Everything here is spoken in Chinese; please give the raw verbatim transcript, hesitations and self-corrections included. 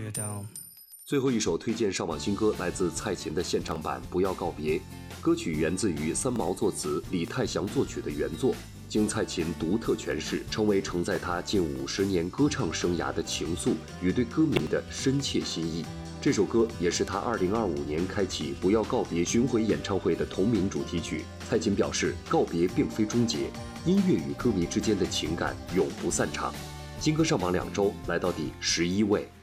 最后一首推荐上榜新歌来自蔡琴的现场版《不要告别》，歌曲源自于三毛作词、李泰祥作曲的原作，经蔡琴独特诠释，成为承载她近五十年歌唱生涯的情愫与对歌迷的深切心意。这首歌也是她二零二五年开启《不要告别》巡回演唱会的同名主题曲。蔡琴表示，告别并非终结，音乐与歌迷之间的情感永不散场。新歌上榜两周，来到第十一位。